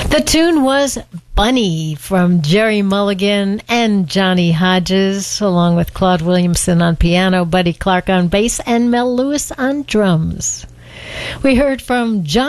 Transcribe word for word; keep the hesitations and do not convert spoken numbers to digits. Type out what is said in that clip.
The tune was Bunny from Jerry Mulligan and Johnny Hodges, along with Claude Williamson on piano, Buddy Clark on bass, and Mel Lewis on drums. We heard from John